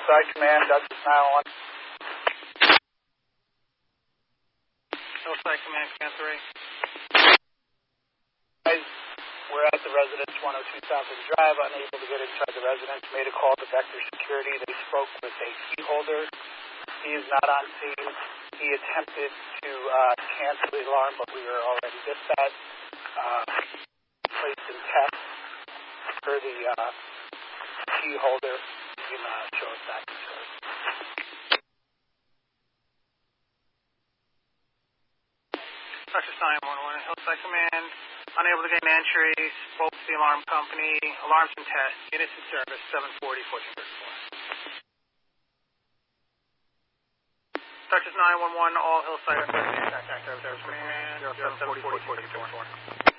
Hillside Command, Douglas 911. Hillside Command, Command 3. Guys, we're at the residence 102 Southern Drive, unable to get inside the residence. Made a call to Vector Security. They spoke with a key holder. He is not on scene. He attempted to cancel the alarm, but we were already dispatched. Placed in test for the key holder. You can show us that. Texas 911, Hillside Command, unable to gain entry, spoke to the alarm company, alarms in test, units in service, 740-1434. Texas 911, all Hillside, contact Command, 0740-1434.